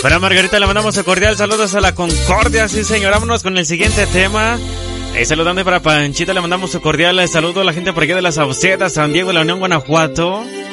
Para Margarita le mandamos un cordial saludos a la Concordia, sí señor. Vámonos con el siguiente tema. Saludando para Panchita, le mandamos un cordial saludo a la gente por aquí de las Saucedas, San Diego, la Unión, Guanajuato.